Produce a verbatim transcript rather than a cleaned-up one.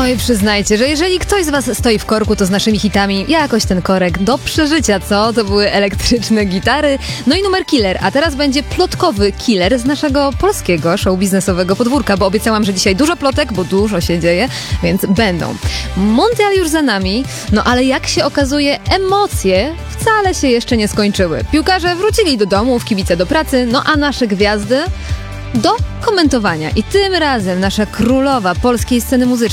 Oj, przyznajcie, że jeżeli ktoś z was stoi w korku, to z naszymi hitami jakoś ten korek do przeżycia, co? To były elektryczne gitary, no i numer Killer, a teraz będzie plotkowy killer z naszego polskiego show biznesowego podwórka, bo obiecałam, że dzisiaj dużo plotek, bo dużo się dzieje, więc będą. Mundial już za nami, no ale jak się okazuje, emocje wcale się jeszcze nie skończyły. Piłkarze wrócili do domów, kibice do pracy, no a nasze gwiazdy do komentowania. I tym razem nasza królowa polskiej sceny muzycznej